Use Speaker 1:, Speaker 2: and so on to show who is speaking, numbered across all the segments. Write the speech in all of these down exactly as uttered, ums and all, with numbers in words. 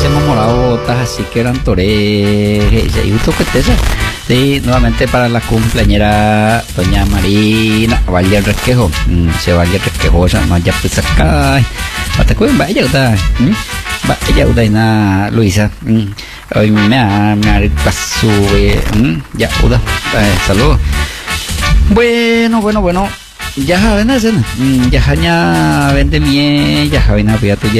Speaker 1: hacemos morabotas, así que eran toré, y justo que te sí, nuevamente para la cumpleañera doña Marina Valle Resquejo, mm, se Valle Resquejo, ya no ya pues acá, hasta que vaya uda, vaya uda na Luisa, mm, hoy me ha me ha pasu, mm, ya uda, eh, saludos. Bueno, bueno, bueno. Ya saben hacer, ya hanya vende mie, ya saben había tu ya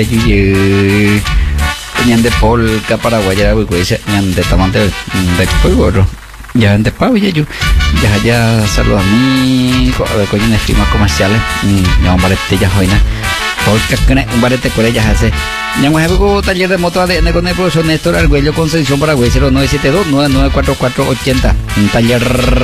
Speaker 1: yuye, ñan de polka paraguaya, pues ñan de tomate de polvo, ya vende pavo ya yo, ya ya saludos a mí, con unas firmas comerciales, ya un barete ya joina, polka que un barete con ellas hace. Ya hemos hecho taller de moto A D N con el profesor Néstor Argüello, Concepción Paraguay, cero nueve siete dos nueve nueve cuatro cuatro ocho cero. Un taller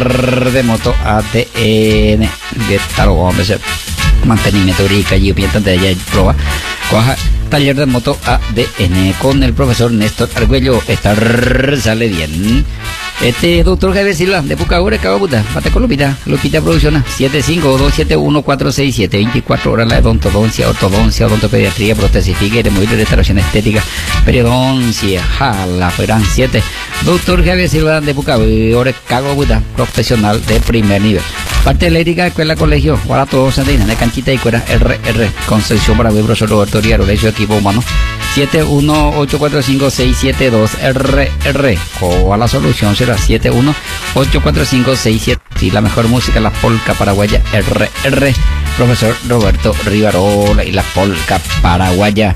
Speaker 1: de moto A D N de taro, hombre, mantenimiento rica y piensan de ella prueba. Coja taller de moto A D N con el profesor Néstor Argüello. Estar sale bien. Este doctor Javier Silva de Pucahore, Cababuta, Bate con Lupita, Lupita Producciona, siete cinco dos siete uno cuatro seis siete, veinticuatro horas la odontodoncia, ortodoncia, odontopediatría, prótesis figuera, móvil, restauración estética, periodoncia, jala, fueran siete. Doctor Javier Silva de Pucahore, Cababuta, profesional de primer nivel. Parte eléctrica, escuela, colegio, Guarato, Sandina, de canchita y cuera, R R, Concepción Paraguay, profesor Roberto Riaro, de su equipo humano, siete uno ocho cuatro cinco seis siete dos R R, o a la solución será siete uno ocho cuatro cinco seis siete. Y la mejor música, la polka paraguaya R R, profesor Roberto Rivarola y la polka paraguaya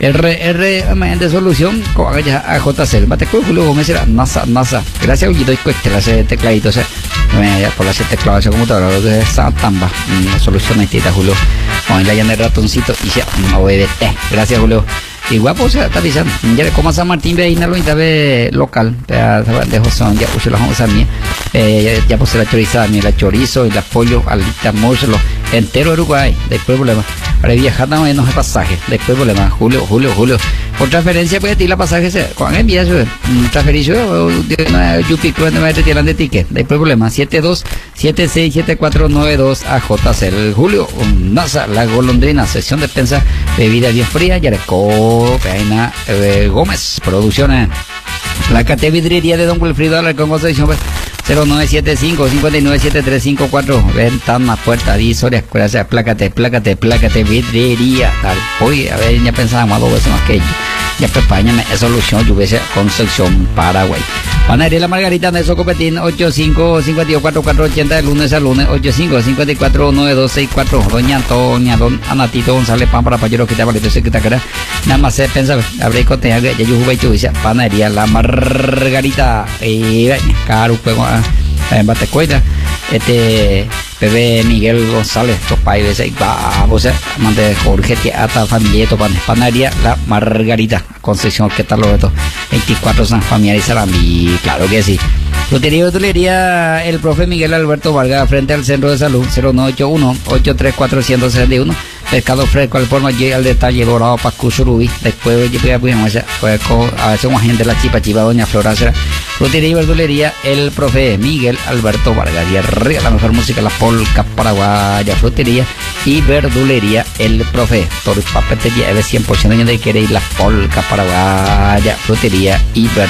Speaker 1: R R de solución con a J C. Bate con Julio Gómez era NASA NASA. Gracias a Ullito y Cuesta ese tecladito ese por las teclados esa computadora de esa tamba solución ahí Julio. Con la llana el ratoncito y ya no B T. Gracias Julio. Y guapo, o sea, está avisando. Ya como San Martín ve ahí en la ve local, de José, ya puse la José mía, ya puse la chorizada mía, la chorizo y la pollo, alita, mórselo, entero Uruguay, después problema. Para viajar no hay pasaje, después problema, Julio, Julio, Julio. Por transferencia puede tirar pasaje, con envía eso, transfericio, Yupi, cuando me retiran de ticket, después problema, siete dos siete seis siete cuatro nueve dos a J C. El Julio, NASA, la golondrina, sección de despensa, bebida bien fría, Yareco, Peina, eh, Gómez, producciones. La Cate Vidriería de Don Wilfrido Alarcón, Concepción, cero nueve siete cinco cinco nueve siete tres cinco cuatro, ventana, puerta, divisores, escuela, sea, plácate, plácate, plácate, vidriería, tal. Hoy, a ver, ya pensábamos dos veces más que ellos. Ya prepáñame, es solución, yo hubiese Concepción, Paraguay. Panadería La Margarita, Nelson Copetín, ochenta y cinco cincuenta y cuatro cuatro ochenta, de lunes a lunes, ochenta y cinco cincuenta y cuatro nueve dos sesenta y cuatro. Doña Antonia, Don Anatito González, pan para payero, que te valito, se quita cara. Nada más se pensa, habré cotea, ya yo jugué y dice, Panadería La Margarita, y caro, juego, en Batecuela, este, Pepe Miguel González, Topay, ese, vamos a mandar Jorge, Tiata, familia, Topan, Panadería La Margarita, Concepción, ¿qué tal lo de todo? veinticuatro San Familiar y Saramí, claro que sí. Lotería y Verdulería, el profe Miguel Alberto Vargas, frente al Centro de Salud, cero nueve ocho uno ocho tres cuatro cero seis uno. Pescado fresco al forma y al detalle, dorado, pascu, surubí. Después yo voy a poner a veces un agente de la chipa, chiva, doña Flora, será. Lotería y Verdulería, el profe Miguel Alberto Vargas, y arriba la mejor música, la polca paraguaya. Lotería y Verdulería, el profe Torres Papetería, cien por ciento donde quiere ir la polca paraguaya. Lotería y Verdulería.